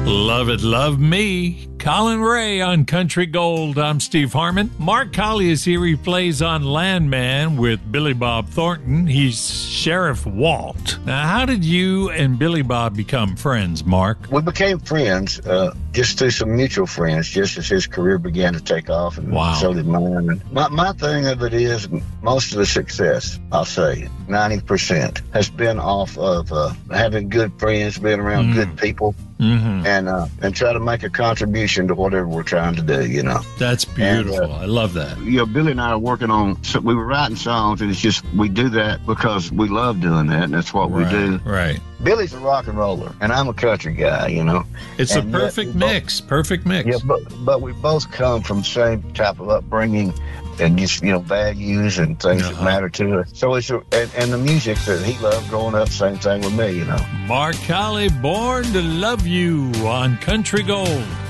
Love it, love me. Colin Ray on Country Gold. I'm Steve Harmon. Mark Colley is here. He plays on Landman with Billy Bob Thornton. He's Sheriff Walt. Now, how did you and Billy Bob become friends, Mark? We became friends just through some mutual friends, just as his career began to take off, and so did mine. And my thing of it is, most of the success, I'll say, 90%, has been off of having good friends, being around good people, and try to make a contribution to whatever we're trying to do, you know. That's beautiful. And, I love that. You know, Billy and I are working on, so we were writing songs, and it's just, we do that because we love doing that, and that's what we do. Right. Billy's a rock and roller, and I'm a country guy, you know. It's a perfect mix. Perfect mix. Yeah, but we both come from the same type of upbringing and just, you know, values and things that matter to us. So it's and the music that he loved growing up, same thing with me, you know. Mark Colley, Born to Love You on Country Gold.